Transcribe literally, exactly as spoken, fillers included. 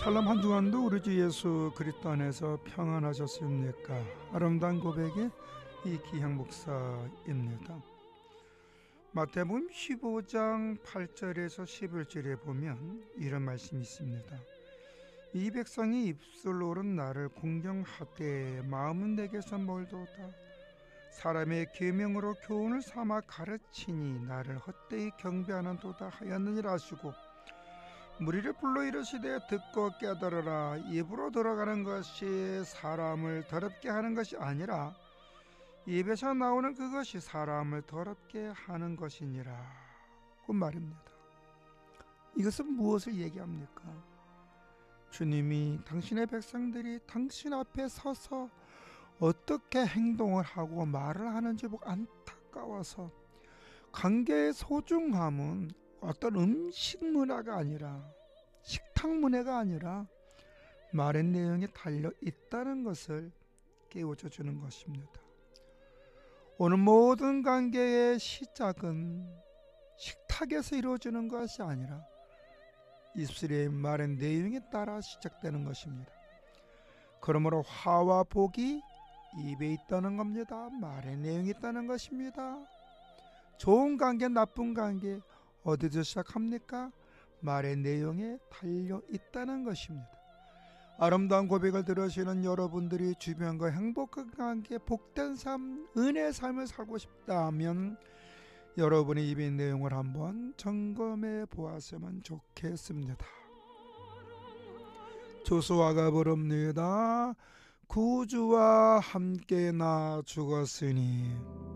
샬롬 한 주간도 우리 주 예수 그리스도 안에서 평안하셨습니까? 아름다운 고백의 이기향 목사입니다. 마태복음 십오 장 팔 절에서 십일 절에 보면 이런 말씀이 있습니다. 이 백성이 입술로는 나를 공경하되 마음은 내게서 멀도다. 사람의 계명으로 교훈을 삼아 가르치니 나를 헛되이 경배하는도다 하였느니라 하시고, 무리를 불러 이르시되 듣고 깨달으라. 입으로 들어가는 것이 사람을 더럽게 하는 것이 아니라 입에서 나오는 그것이 사람을 더럽게 하는 것이니라 그 말입니다. 이것은 무엇을 얘기합니까? 주님이 당신의 백성들이 당신 앞에 서서 어떻게 행동을 하고 말을 하는지 보고 안타까워서, 관계의 소중함은 어떤 음식 문화가 아니라, 식탁 문화가 아니라 말의 내용에 달려 있다는 것을 깨우쳐 주는 것입니다. 오늘 모든 관계의 시작은 식탁에서 이루어지는 것이 아니라 입술의 말의 내용에 따라 시작되는 것입니다. 그러므로 화와 복이 입에 있다는 겁니다. 말의 내용이 있다는 것입니다. 좋은 관계, 나쁜 관계 어디서 시작합니까? 말의 내용에 달려 있다는 것입니다. 아름다운 고백을 들으시는 여러분들이 주변과 행복한 관계, 복된 삶, 은혜의 삶을 살고 싶다면 여러분의 입의 내용을 한번 점검해 보았으면 좋겠습니다. 조수아가 부릅니다. 구주와 함께 나 죽었으니.